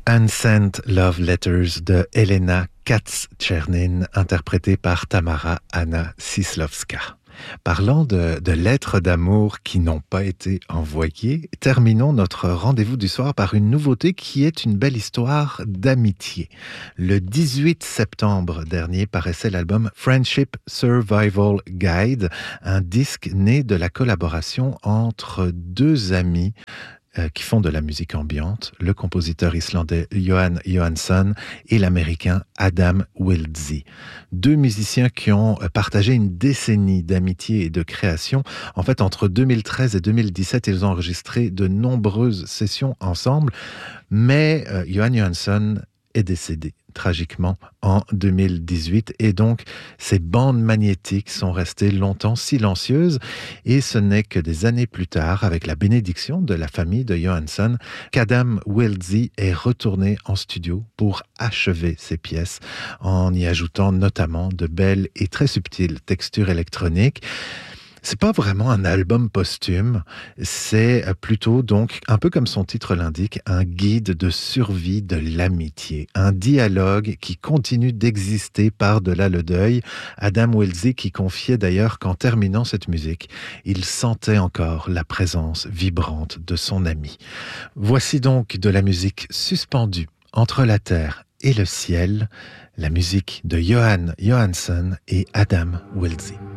Unsent Love Letters de Helena Katz-Czernin, interprétée par Tamara Anna Cisłowska. Parlant de lettres d'amour qui n'ont pas été envoyées, terminons notre rendez-vous du soir par une nouveauté qui est une belle histoire d'amitié. Le 18 septembre dernier paraissait l'album Friendship Survival Guide, un disque né de la collaboration entre deux amis qui font de la musique ambiante, le compositeur islandais Jóhann Jóhannsson et l'américain Adam Wildsey. Deux musiciens qui ont partagé une décennie d'amitié et de création. En fait, entre 2013 et 2017, ils ont enregistré de nombreuses sessions ensemble, mais Jóhann Jóhannsson est décédé tragiquement en 2018 et donc ces bandes magnétiques sont restées longtemps silencieuses et ce n'est que des années plus tard, avec la bénédiction de la famille de Jóhannsson, qu'Adam Wildsey est retourné en studio pour achever ses pièces en y ajoutant notamment de belles et très subtiles textures électroniques. C'est pas vraiment un album posthume, c'est plutôt donc, un peu comme son titre l'indique, un guide de survie de l'amitié, un dialogue qui continue d'exister par-delà le deuil. Adam Wildsey qui confiait d'ailleurs qu'en terminant cette musique, il sentait encore la présence vibrante de son ami. Voici donc de la musique suspendue entre la terre et le ciel, la musique de Jóhann Jóhannsson et Adam Wildsey.